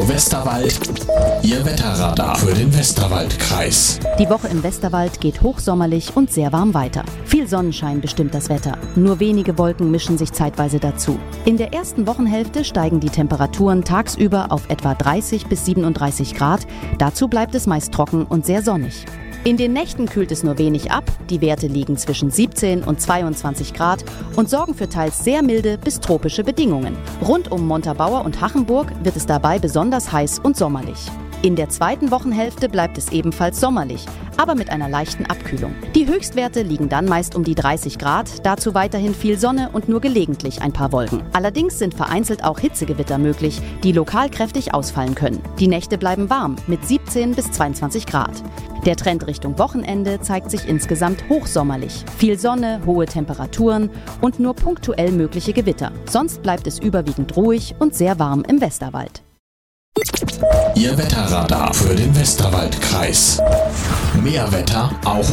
Westerwald, Ihr Wetterradar für den Westerwaldkreis. Die Woche im Westerwald geht hochsommerlich und sehr warm weiter. Viel Sonnenschein bestimmt das Wetter. Nur wenige Wolken mischen sich zeitweise dazu. In der ersten Wochenhälfte steigen die Temperaturen tagsüber auf etwa 30 bis 37 Grad. Dazu bleibt es meist trocken und sehr sonnig. In den Nächten kühlt es nur wenig ab. Die Werte liegen zwischen 17 und 22 Grad und sorgen für teils sehr milde bis tropische Bedingungen. Rund um Montabaur und Hachenburg wird es dabei besonders heiß und sommerlich. In der zweiten Wochenhälfte bleibt es ebenfalls sommerlich, aber mit einer leichten Abkühlung. Die Höchstwerte liegen dann meist um die 30 Grad, dazu weiterhin viel Sonne und nur gelegentlich ein paar Wolken. Allerdings sind vereinzelt auch Hitzegewitter möglich, die lokal kräftig ausfallen können. Die Nächte bleiben warm mit 17 bis 22 Grad. Der Trend Richtung Wochenende zeigt sich insgesamt hochsommerlich. Viel Sonne, hohe Temperaturen und nur punktuell mögliche Gewitter. Sonst bleibt es überwiegend ruhig und sehr warm im Westerwald. Ihr Wetterradar für den Westerwaldkreis. Mehr Wetter auch